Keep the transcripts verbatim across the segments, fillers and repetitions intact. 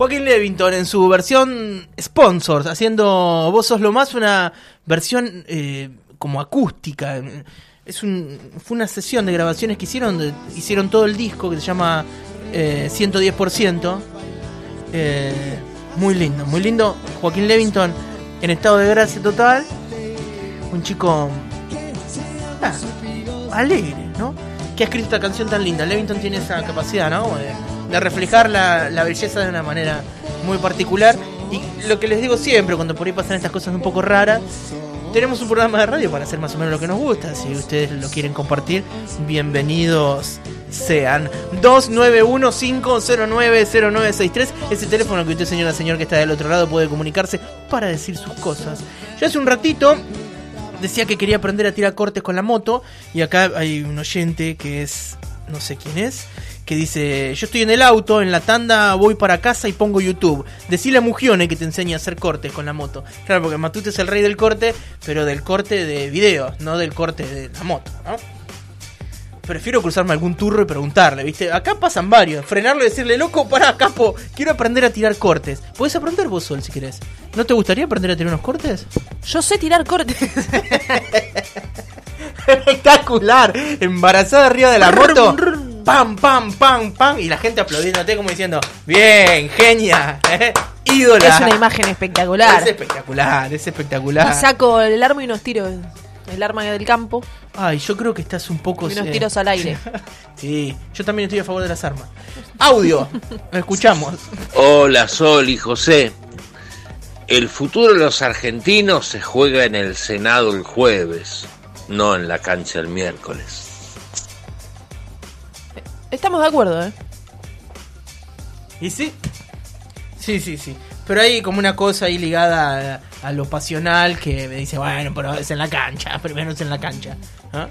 Joaquín Levington en su versión Sponsors, haciendo Vos Sos Lo Más, una versión eh, como acústica. Es un, fue una sesión de grabaciones que hicieron, de, hicieron todo el disco que se llama eh, ciento diez por ciento. Eh, muy lindo, muy lindo. Joaquín Levington en estado de gracia total. Un chico ah, alegre, ¿no? Que ha escrito esta canción tan linda. Levington tiene esa capacidad, ¿no? De, de reflejar la, la belleza de una manera muy particular. Y lo que les digo siempre, cuando por ahí pasan estas cosas un poco raras, tenemos un programa de radio para hacer más o menos lo que nos gusta. Si ustedes lo quieren compartir, bienvenidos sean. Dos nueve uno cinco cero nueve cero nueve seis tres es el teléfono que usted, señora, señor, que está del otro lado, puede comunicarse para decir sus cosas. Ya hace un ratito decía que quería aprender a tirar cortes con la moto, y acá hay un oyente que es, no sé quién es, que dice: yo estoy en el auto, en la tanda voy para casa y pongo YouTube. Decile a Mugione que te enseñe a hacer cortes con la moto. Claro, porque Matute es el rey del corte, pero del corte de videos, no del corte de la moto, ¿no? Prefiero cruzarme algún turro y preguntarle, ¿viste? Acá pasan varios. Frenarlo y decirle: loco, pará, capo, quiero aprender a tirar cortes. Podés aprender vos, Sol, si querés. ¿No te gustaría aprender a tirar unos cortes? Yo sé tirar cortes. Espectacular. Embarazada arriba de la moto. Pam, pam, pam, pam. Y la gente aplaudiéndote como diciendo: bien, genia, ¿eh? Ídola. Es una imagen espectacular. Es espectacular, es espectacular. Y saco el arma y unos tiros. El arma del campo. Ay, yo creo que estás un poco... Y unos eh, tiros al aire. Sí, yo también estoy a favor de las armas. Audio, escuchamos. Hola, Sol y José. El futuro de los argentinos se juega en el Senado el jueves, no en la cancha el miércoles. Estamos de acuerdo, ¿eh? ¿Y sí? Sí, sí, sí. Pero hay como una cosa ahí ligada a, a lo pasional que me dice: bueno, pero es en la cancha, primero es en la cancha. ¿Ah?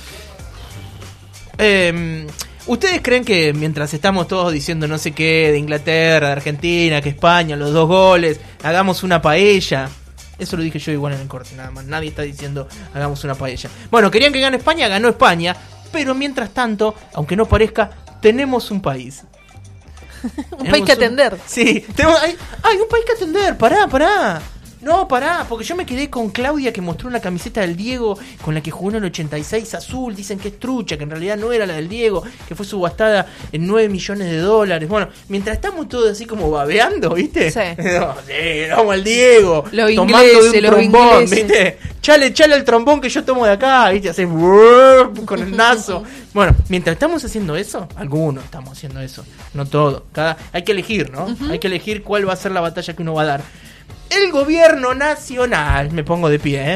Eh, ¿Ustedes creen que mientras estamos todos diciendo no sé qué de Inglaterra, de Argentina, que España, los dos goles, hagamos una paella? Eso lo dije yo igual en el corte, nada más. Nadie está diciendo hagamos una paella. Bueno, querían que gane España, ganó España. Pero mientras tanto, aunque no parezca, tenemos un país. un tenemos país que un... atender. Sí, tenemos... hay... hay un país que atender, pará, pará. No, pará, porque yo me quedé con Claudia, que mostró una camiseta del Diego con la que jugó en el ochenta y seis azul. Dicen que es trucha, que en realidad no era la del Diego, que fue subastada en nueve millones de dólares. Bueno, mientras estamos todos así como babeando, ¿viste? Sí. No, sí, vamos al Diego, los tomando ingleses, de un los trombón, ingleses. ¿viste? Chale, chale el trombón que yo tomo de acá, ¿viste? Así con el nazo. Bueno, mientras estamos haciendo eso, algunos estamos haciendo eso, no todo. Cada... Hay que elegir, ¿no? Uh-huh. Hay que elegir cuál va a ser la batalla que uno va a dar. El gobierno nacional, me pongo de pie, ¿eh?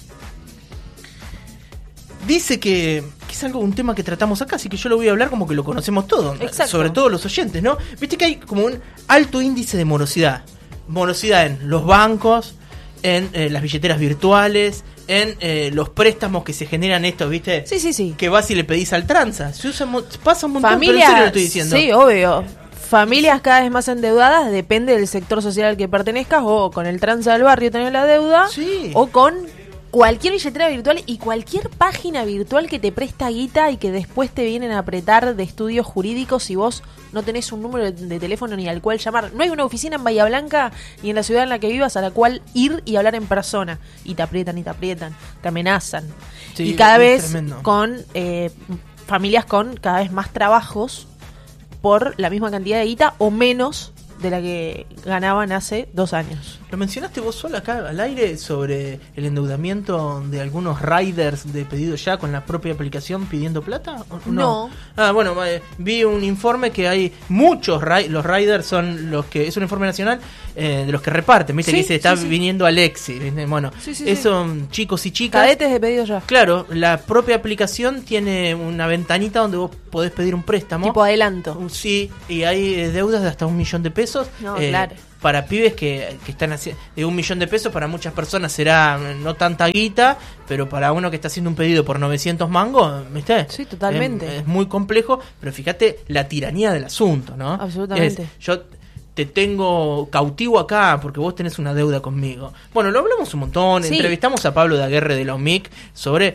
Dice que, que es algo, un tema que tratamos acá, así que yo lo voy a hablar como que lo conocemos todos. Exacto. Sobre todo los oyentes, ¿no? Viste que hay como un alto índice de morosidad. Morosidad en los bancos, en eh, las billeteras virtuales, en eh, los préstamos que se generan estos, ¿viste? Sí, sí, sí. Que vas y le pedís al tranza. Se usa, pasa un montón, Familia, pero en serio lo estoy diciendo. Sí, obvio. Familias cada vez más endeudadas, depende del sector social al que pertenezcas, o con el tranza del barrio tenés la deuda, sí. O con cualquier billetera virtual y cualquier página virtual que te presta guita y que después te vienen a apretar de estudios jurídicos si vos no tenés un número de, de teléfono ni al cual llamar. No hay una oficina en Bahía Blanca ni en la ciudad en la que vivas a la cual ir y hablar en persona. Y te aprietan y te aprietan, te amenazan. Sí, y cada vez tremendo. con eh, familias con cada vez más trabajos por la misma cantidad de guita o menos de la que ganaban hace dos años. Lo mencionaste vos sola acá al aire sobre el endeudamiento de algunos riders de pedido ya con la propia aplicación pidiendo plata. ¿O no? No. Ah, bueno, eh, vi un informe que hay muchos ri- los riders son los que es un informe nacional eh, de los que reparten, viste, sí, que dice está sí, sí. viniendo Alexi, ¿viste? Bueno, sí, sí, esos sí. son chicos y chicas. Cadetes de pedido ya. Claro, la propia aplicación tiene una ventanita donde vos podés pedir un préstamo. Tipo adelanto. Sí, y hay eh, deudas de hasta un millón de pesos. No, eh, claro. Para pibes que, que están haciendo de un millón de pesos, para muchas personas será no tanta guita, pero para uno que está haciendo un pedido por novecientos mangos, ¿viste? Sí, totalmente. Es, es muy complejo, pero fíjate la tiranía del asunto, ¿no? Absolutamente. Es, yo te tengo cautivo acá porque vos tenés una deuda conmigo. Bueno, lo hablamos un montón, sí. Entrevistamos a Pablo Daguerre de la O M I C sobre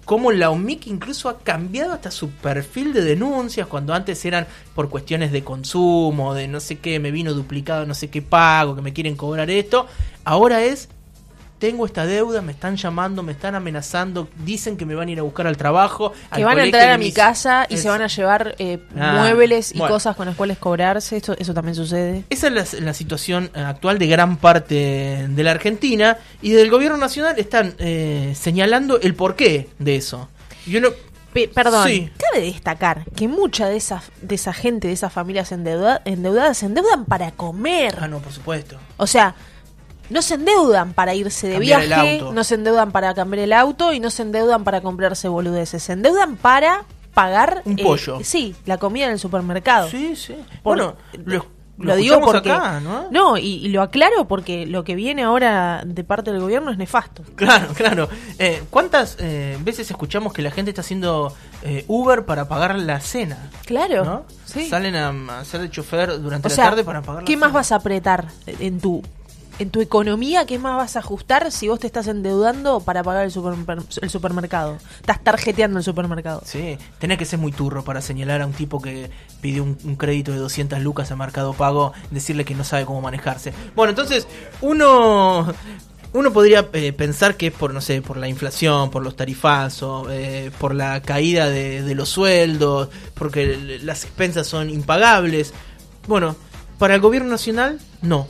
cómo la O M I C incluso ha cambiado hasta su perfil de denuncias, cuando antes eran por cuestiones de consumo, de no sé qué, me vino duplicado, no sé qué pago, que me quieren cobrar esto. Ahora es, tengo esta deuda, me están llamando, me están amenazando, dicen que me van a ir a buscar al trabajo. Que van a entrar a mi casa y es... se van a llevar eh, ah, muebles y bueno. cosas con las cuales cobrarse. Esto, eso también sucede. Esa es la, la situación actual de gran parte de la Argentina, y del gobierno nacional están eh, señalando el porqué de eso. Yo no... P- perdón, sí. Cabe destacar que mucha de esa, de esa gente, de esas familias endeuda, endeudadas, se endeudan para comer. Ah, no, por supuesto. O sea... No se endeudan para irse de cambiar viaje, no se endeudan para cambiar el auto y no se endeudan para comprarse boludeces. Se endeudan para pagar... Un pollo. Eh, sí, la comida en el supermercado. Sí, sí. Por, bueno, lo, lo, lo digo porque... Acá, ¿no? No, y, y lo aclaro porque lo que viene ahora de parte del gobierno es nefasto. Claro, claro. Eh, ¿Cuántas eh, veces escuchamos que la gente está haciendo eh, Uber para pagar la cena? Claro, ¿no? Sí. Salen a, a hacer de chofer durante o la sea, tarde para pagar la ¿qué cena? más vas a apretar en tu... En tu economía, ¿qué más vas a ajustar si vos te estás endeudando para pagar el, super, el supermercado? Estás tarjeteando el supermercado. Sí, tenés que ser muy turro para señalar a un tipo que pidió un, un crédito de doscientas lucas a Mercado Pago, decirle que no sabe cómo manejarse. Bueno, entonces, uno... Uno podría eh, pensar que es por, no sé, por la inflación, por los tarifazos, eh, por la caída de, de los sueldos, porque las expensas son impagables. Bueno, para el gobierno nacional, no.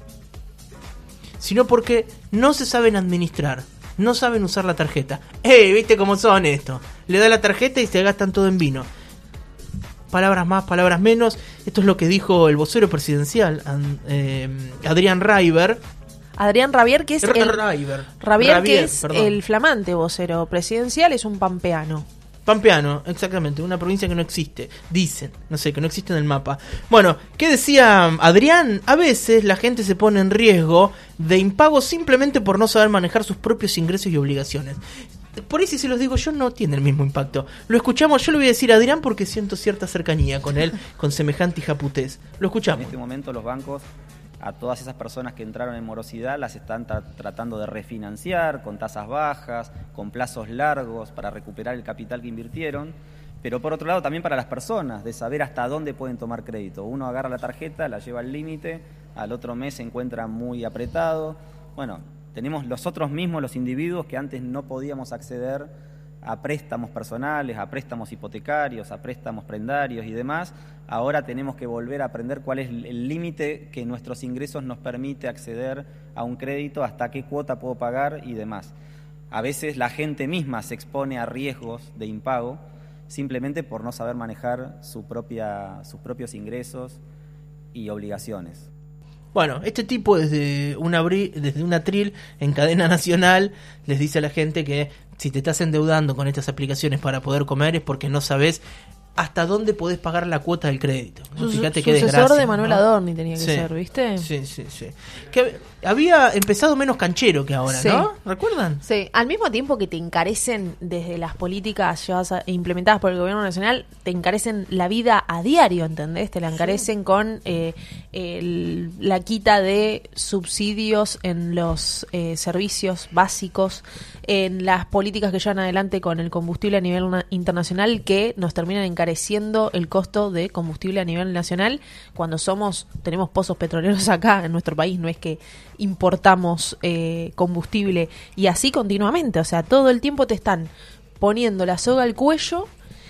Sino porque no se saben administrar, no saben usar la tarjeta. ¡Eh! ¿Viste cómo son esto? Le da la tarjeta y se gastan todo en vino. Palabras más, palabras menos. Esto es lo que dijo el vocero presidencial, eh, Adrián Raiber. Adrián Rabier, que es R- el Raiber. Rabier, Rabier, que es perdón. el flamante vocero presidencial, es un pampeano. Pampeano, exactamente, una provincia que no existe, dicen, no sé, que no existe en el mapa. Bueno, ¿qué decía Adrián? A veces la gente se pone en riesgo de impago simplemente por no saber manejar sus propios ingresos y obligaciones. Por ahí si se los digo yo no tiene el mismo impacto. Lo escuchamos, yo le voy a decir a Adrián porque siento cierta cercanía con él, con semejante hijaputés. Lo escuchamos. En este momento los bancos a todas esas personas que entraron en morosidad las están tra- tratando de refinanciar con tasas bajas, con plazos largos para recuperar el capital que invirtieron, pero por otro lado también para las personas, de saber hasta dónde pueden tomar crédito. Uno agarra la tarjeta, la lleva al límite, al otro mes se encuentra muy apretado. Bueno, tenemos los otros mismos, los individuos que antes no podíamos acceder a préstamos personales, a préstamos hipotecarios, a préstamos prendarios y demás. Ahora tenemos que volver a aprender cuál es el límite que nuestros ingresos nos permite acceder a un crédito, hasta qué cuota puedo pagar y demás. A veces la gente misma se expone a riesgos de impago simplemente por no saber manejar su propia, sus propios ingresos y obligaciones. Bueno, este tipo desde un, abri- desde un atril en cadena nacional les dice a la gente que si te estás endeudando con estas aplicaciones para poder comer es porque no sabes hasta dónde podés pagar la cuota del crédito. Sus, Fíjate qué sucesor desgracia, de Manuel ¿no? Adorni tenía que Sí. ser, ¿viste? Sí, sí, sí. Que había empezado menos canchero que ahora, Sí. ¿no? ¿Recuerdan? Sí, al mismo tiempo que te encarecen desde las políticas llevadas a- implementadas por el gobierno nacional, te encarecen la vida a diario, ¿entendés? Te la encarecen sí. con eh, el, la quita de subsidios en los eh, servicios básicos, en las políticas que llevan adelante con el combustible a nivel una- internacional, que nos terminan encareciendo el costo de combustible a nivel nacional cuando somos tenemos pozos petroleros acá en nuestro país, no es que importamos eh, combustible, y así continuamente, o sea, todo el tiempo te están poniendo la soga al cuello,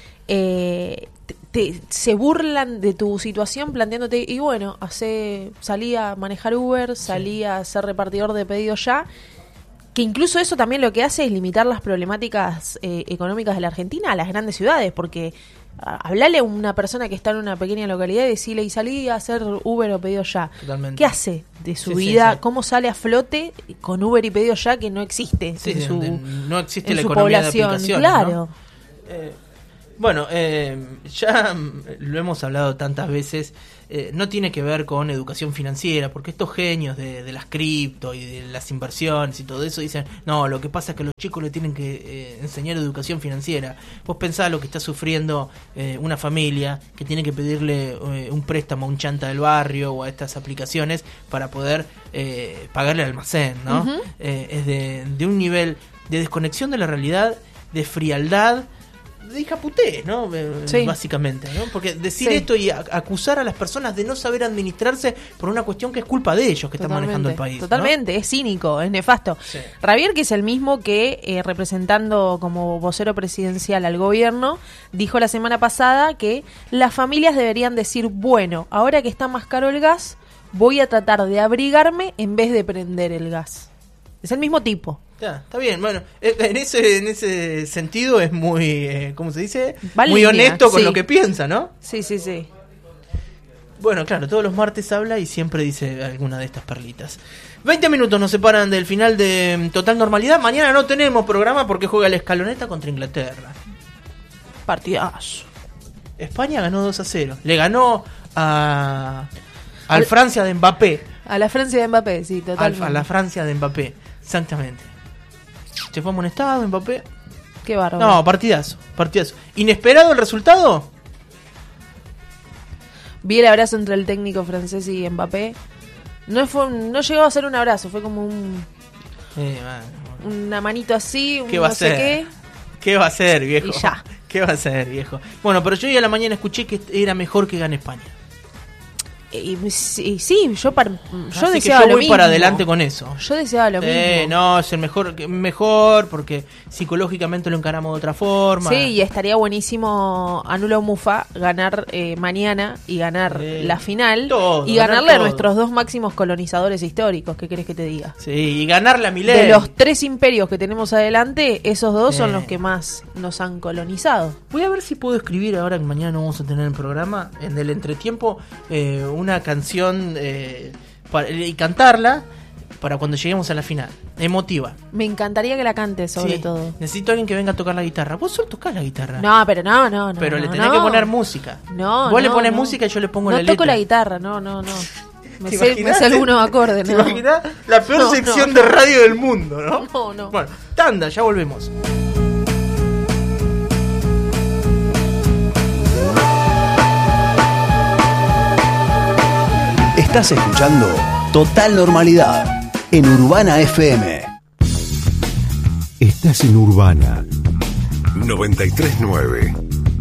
eh, te, te- se burlan de tu situación planteándote, y bueno, hace, salí a manejar Uber, salí sí. a ser repartidor de pedidos ya, que incluso eso también lo que hace es limitar las problemáticas eh, económicas de la Argentina a las grandes ciudades, porque hablale a una persona que está en una pequeña localidad y decirle, y salí a hacer Uber o pedido ya. Totalmente. ¿Qué hace de su sí, vida? Sí, sí. ¿Cómo sale a flote con Uber y pedido ya que no existe Sí, en sí, su, no existe en la su economía población? de aplicaciones, Claro. ¿no? Eh, bueno, eh, ya lo hemos hablado tantas veces, eh, no tiene que ver con educación financiera, porque estos genios de, de las cripto y de las inversiones y todo eso dicen, no, lo que pasa es que los chicos le tienen que eh, enseñar educación financiera. Vos pensás lo que está sufriendo eh, una familia que tiene que pedirle eh, un préstamo a un chanta del barrio o a estas aplicaciones para poder eh, pagarle el almacén, ¿no? Uh-huh. Eh, es de, de un nivel de desconexión de la realidad de frialdad, de hijaputés, ¿no? Sí. Básicamente, ¿no? Porque decir Sí. esto y a- acusar a las personas de no saber administrarse por una cuestión que es culpa de ellos que están manejando el país, ¿no? Totalmente, es cínico, es nefasto. Sí. Javier, que es el mismo que, eh, representando como vocero presidencial al gobierno, dijo la semana pasada que las familias deberían decir, bueno, ahora que está más caro el gas, voy a tratar de abrigarme en vez de prender el gas. Es el mismo tipo. Ya, está bien, bueno, eh, en ese en ese sentido es muy, eh, ¿cómo se dice? Va Muy línea, honesto con sí. lo que piensa, ¿no? Sí, sí, sí. Bueno, claro, todos los martes habla y siempre dice alguna de estas perlitas. veinte minutos nos separan del final de mm, Total Normalidad. Mañana no tenemos programa porque juega la Escaloneta contra Inglaterra. Partidazo. España ganó dos a cero. Le ganó a al Al- Francia de Mbappé. A la Francia de Mbappé, sí, Al- totalmente. a la Francia de Mbappé, exactamente. Se fue amonestado Mbappé. Qué bárbaro. No, partidazo, partidazo. ¿Inesperado el resultado? Vi el abrazo entre el técnico francés y Mbappé. No fue, un- no llegó a ser un abrazo, fue como un, Eh, bueno. una manito así, un ¿Qué va no a sé ser? qué. ¿Qué va a ser, viejo? Y ya. ¿Qué va a ser, viejo? Bueno, pero yo hoy a la mañana escuché que era mejor que gane España. Y, sí, sí, yo, par- yo Así que deseaba yo lo voy mismo. para adelante con eso. Yo deseaba lo Eh, mismo. no, es el mejor, que- mejor porque psicológicamente lo encaramos de otra forma. Sí, y estaría buenísimo Anulo Mufa ganar eh, mañana y ganar Sí. la final Todo, y ganar ganarle a todo. nuestros dos máximos colonizadores históricos. ¿Qué querés que te diga? Sí, y ganarle a Milei. De los tres imperios que tenemos adelante, esos dos Sí. son los que más nos han colonizado. Voy a ver si puedo escribir ahora que mañana no vamos a tener el programa, en el entretiempo, eh, una canción eh, para- y cantarla para cuando lleguemos a la final. Emotiva. Me encantaría que la cante, sobre Sí. todo. Necesito a alguien que venga a tocar la guitarra. Vos solo tocás la guitarra. No, pero no, no, no. pero le no, tenés no. que poner música. No, Vos le no, pones no. música y yo le pongo no la letra. toco la guitarra, no, no, no. Me ¿Te sé, me imaginás? sé algunos acordes, ¿Te no. imaginás? La peor No, sección no. de radio del mundo, ¿no? No, no. Bueno, tanda, ya volvemos. Estás escuchando Total Normalidad en Urbana F M. Estás en Urbana noventa y tres nueve.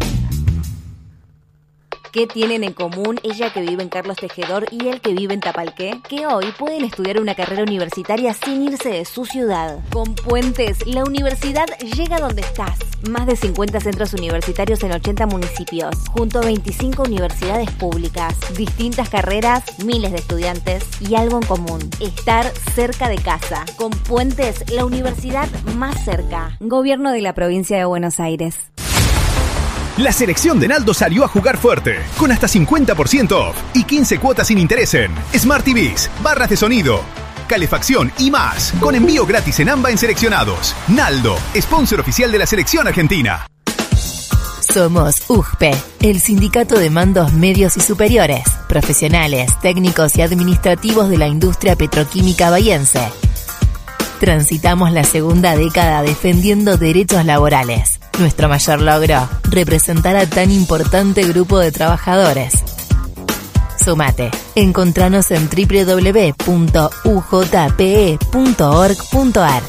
¿Qué tienen en común ella que vive en Carlos Tejedor y él que vive en Tapalqué? Que hoy pueden estudiar una carrera universitaria sin irse de su ciudad. Con Puentes, la universidad llega donde estás. Más de cincuenta centros universitarios en ochenta municipios, junto a veinticinco universidades públicas, distintas carreras, miles de estudiantes y algo en común: estar cerca de casa. Con Puentes, la universidad más cerca. Gobierno de la provincia de Buenos Aires. La selección de Naldo salió a jugar fuerte, con hasta cincuenta por ciento off y quince cuotas sin interés en Smart T Vs, barras de sonido, calefacción y más, con envío gratis en AMBA en seleccionados. Naldo, sponsor oficial de la selección argentina. Somos U G P E, el sindicato de mandos medios y superiores, profesionales, técnicos y administrativos de la industria petroquímica bahiense. Transitamos la segunda década defendiendo derechos laborales. Nuestro mayor logro, representar a tan importante grupo de trabajadores. Sumate. Encontranos en doble u doble u doble u punto u j p e punto org punto a r.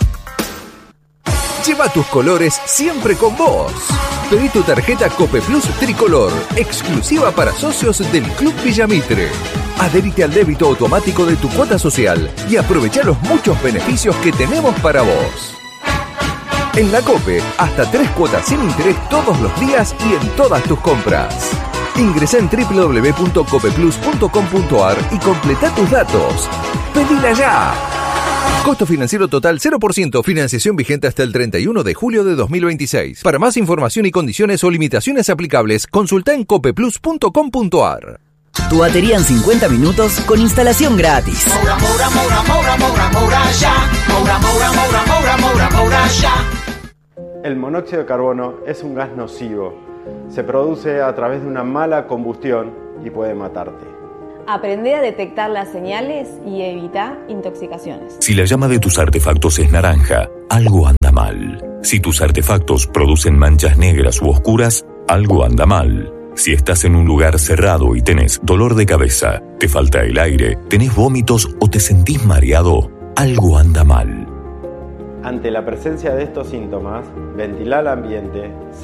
Lleva tus colores siempre con vos. Pedí tu tarjeta Cope Plus Tricolor, exclusiva para socios del Club Villamitre. Adherite al débito automático de tu cuota social y aprovecha los muchos beneficios que tenemos para vos. En la Cope, hasta tres cuotas sin interés todos los días y en todas tus compras. Ingresa en doble u doble u doble u punto cope plus punto com punto a r y completa tus datos. ¡Pedila ya! Costo financiero total cero por ciento, financiación vigente hasta el treinta y uno de julio de dos mil veintiséis. Para más información y condiciones o limitaciones aplicables, consulta en cope plus punto com punto a r. Tu batería en cincuenta minutos con instalación gratis. Moura, Moura, Moura, Moura, Moura, Moura, ya. Moura, Moura, Moura, Moura, Moura, Moura, ya. El monóxido de carbono es un gas nocivo. Se produce a través de una mala combustión y puede matarte. Aprende a detectar las señales y evita intoxicaciones. Si la llama de tus artefactos es naranja, algo anda mal. Si tus artefactos producen manchas negras u oscuras, algo anda mal. Si estás en un lugar cerrado y tenés dolor de cabeza, te falta el aire, tenés vómitos o te sentís mareado, algo anda mal. Ante la presencia de estos síntomas, ventilar el ambiente,